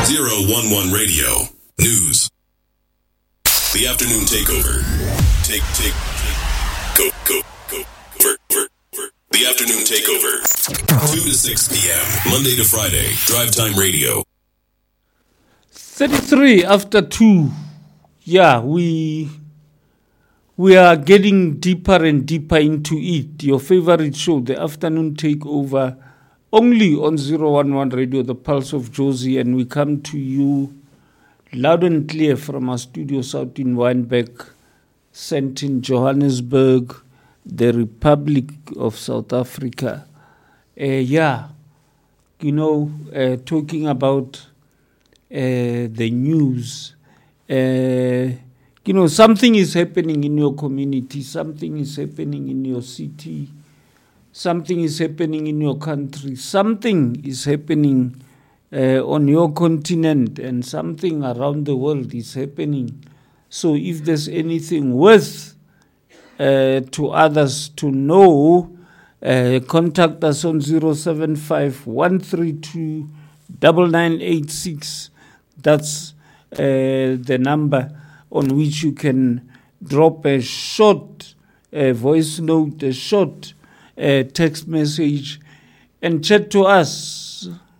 011 Radio. News. The afternoon takeover. Go. The afternoon takeover. 2 to 6 p.m. Monday to Friday. Drive Time Radio. 33 after 2. Yeah, we are getting deeper and deeper into it. Your favorite show, the afternoon takeover, only on 011 Radio, the Pulse of Jozi, and we come to you loud and clear from our studios out in Wynberg, sent in Johannesburg, the Republic of South Africa. Talking about the news. Something is happening in your community, something is happening in your city, something is happening in your country, something is happening on your continent, and something around the world is happening. So if there's anything worth to others to know, contact us on 075 132 9986. That's the number on which you can drop a short voice note, a short text message, and chat to us.